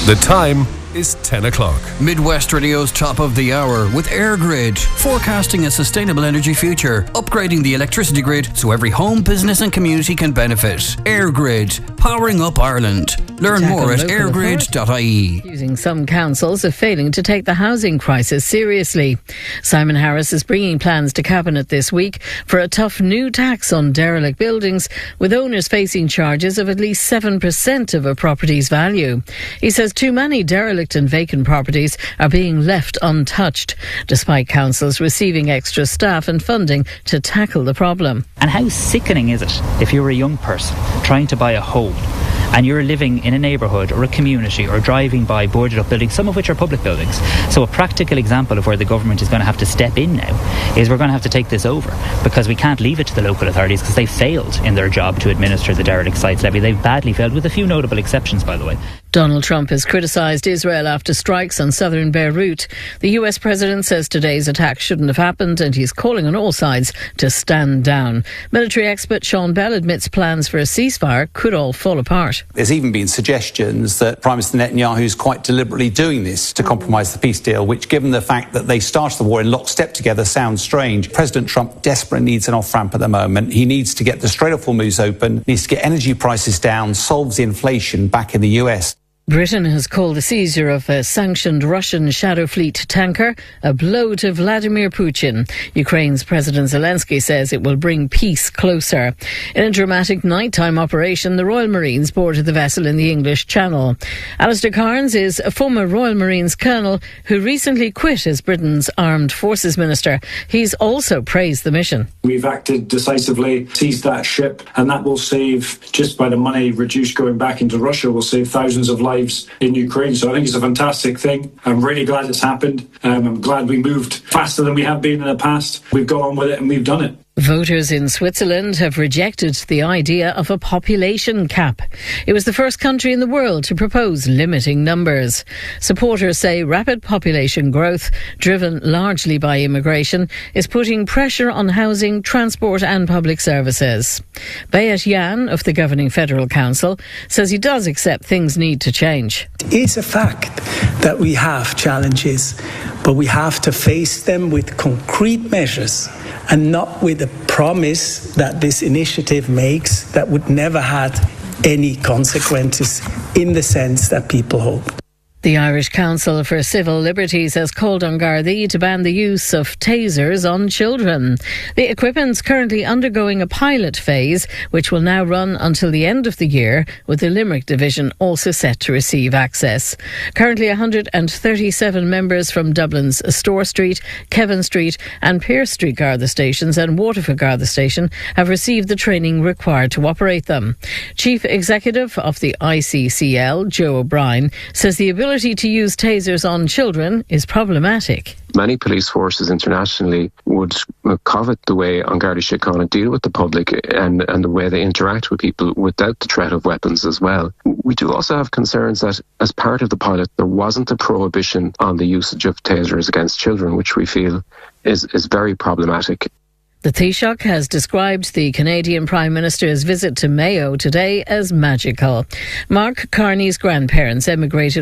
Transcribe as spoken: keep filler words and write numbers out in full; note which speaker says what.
Speaker 1: The time is ten o'clock.
Speaker 2: Midwest Radio's top of the hour with EirGrid, forecasting a sustainable energy future, upgrading the electricity grid so every home, business and community can benefit. EirGrid, powering up Ireland. Learn more at airgrid dot I E.
Speaker 3: Accusing some councils of failing to take the housing crisis seriously. Simon Harris is bringing plans to Cabinet this week for a tough new tax on derelict buildings, with owners facing charges of at least seven percent of a property's value. He says too many derelict and vacant properties are being left untouched, despite councils receiving extra staff and funding to tackle the problem.
Speaker 4: And how sickening is it if you're a young person trying to buy a home and you're living in a neighbourhood or a community or driving by boarded up buildings, some of which are public buildings. So a practical example of where the government is going to have to step in now is we're going to have to take this over, because we can't leave it to the local authorities because they failed in their job to administer the derelict sites levy. They've badly failed, with a few notable exceptions, by the way.
Speaker 3: Donald Trump has criticised Israel after strikes on southern Beirut. The U S president says today's attack shouldn't have happened, and he's calling on all sides to stand down. Military expert Sean Bell admits plans for a ceasefire could all fall apart.
Speaker 5: There's even been suggestions that Prime Minister Netanyahu is quite deliberately doing this to compromise the peace deal, which, given the fact that they started the war in lockstep together, sounds strange. President Trump desperately needs an off-ramp at the moment. He needs to get the Strait of Hormuz open, needs to get energy prices down, solves the inflation back in the U S.
Speaker 3: Britain has called the seizure of a sanctioned Russian Shadow Fleet tanker a blow to Vladimir Putin. Ukraine's President Zelensky says it will bring peace closer. In a dramatic nighttime operation, the Royal Marines boarded the vessel in the English Channel. Alistair Carnes is a former Royal Marines colonel who recently quit as Britain's Armed Forces Minister. He's also praised the mission.
Speaker 6: We've acted decisively, seized that ship, and that will save, just by the money reduced going back into Russia, will save thousands of lives in Ukraine. So I think it's a fantastic thing. I'm really glad it's happened. Um, I'm glad we moved faster than we have been in the past. We've got on with it and we've done it.
Speaker 3: Voters in Switzerland have rejected the idea of a population cap. It was the first country in the world to propose limiting numbers. Supporters say rapid population growth, driven largely by immigration, is putting pressure on housing, transport and public services. Bayat Yan of the governing Federal Council says he does accept things need to change.
Speaker 7: It's a fact that we have challenges, but we have to face them with concrete measures, and not with a promise that this initiative makes that would never have any consequences in the sense that people hope.
Speaker 3: The Irish Council for Civil Liberties has called on Gardaí to ban the use of tasers on children. The equipment's currently undergoing a pilot phase, which will now run until the end of the year, with the Limerick division also set to receive access. Currently one hundred thirty-seven members from Dublin's Store Street, Kevin Street and Pearse Street Garda stations and Waterford Garda station have received the training required to operate them. Chief Executive of the I C C L, Joe O'Brien, says the ability to use tasers on children is problematic.
Speaker 8: Many police forces internationally would covet the way An Garda Síochána deal with the public and, and the way they interact with people without the threat of weapons as well. We do also have concerns that as part of the pilot there wasn't a prohibition on the usage of tasers against children, which we feel is, is very problematic.
Speaker 3: The Taoiseach has described the Canadian Prime Minister's visit to Mayo today as magical. Mark Carney's grandparents emigrated